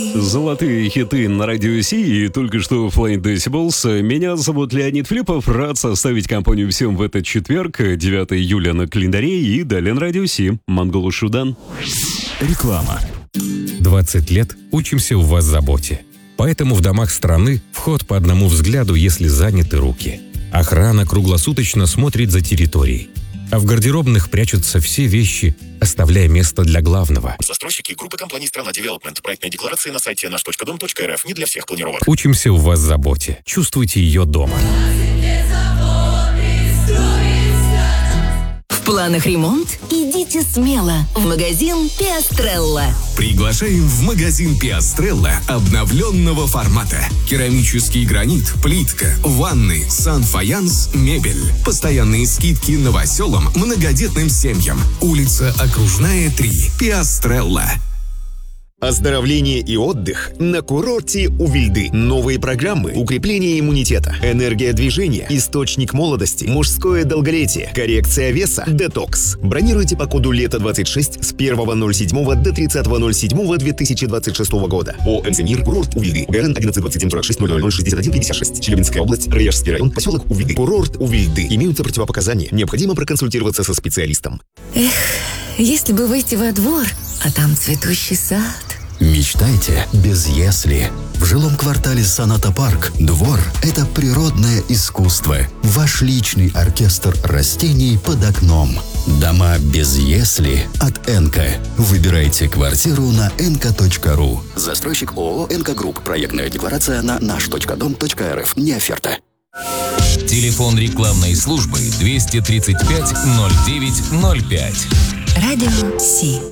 Золотые хиты на радио Си и только что Flying Decibels. Меня зовут Леонид Филиппов. Рад составить компанию всем в этот четверг, 9 июля на календаре, и далее на радио Си. Монгол Шудан. Реклама. 20 лет учимся у вас заботе. Поэтому в домах страны вход по одному взгляду, если заняты руки. Охрана круглосуточно смотрит за территорией. А в гардеробных прячутся все вещи, оставляя место для главного. Застройщики группы компаний «Страна Девелопмент». Проектная декларация на сайте наш.дом.рф. Не для всех планировок. Учимся у вас заботе. Чувствуйте ее дома. В планах ремонт? Идите смело в магазин Пиастрелла. Приглашаем в магазин Пиастрелла обновленного формата. Керамический гранит, плитка, ванны, санфаянс, мебель. Постоянные скидки новоселам, многодетным семьям. Улица Окружная, 3. Пиастрелла. Оздоровление и отдых на курорте у Вильды. Новые программы, укрепление иммунитета, энергия движения, источник молодости, мужское долголетие, коррекция веса, детокс. Бронируйте по коду ЛЕТО26 с 1.07 до 30.07.2026 года. ОМЗ «Мир», курорт у Вильды. ГРН 112746006156. Челябинская область, Раяжский район, поселок Увильды. Курорт у Вильды. Имеются противопоказания. Необходимо проконсультироваться со специалистом. Эх, если бы выйти во двор, а там цветущий сад. Мечтайте без «если». В жилом квартале «Соната Парк» двор – это природное искусство. Ваш личный оркестр растений под окном. Дома без «если» от «Энко». Выбирайте квартиру на enko.ru. Застройщик ООО «Энко Групп». Проектная декларация на наш.дом.рф. Не оферта. Телефон рекламной службы 235 09 05. Радио Си.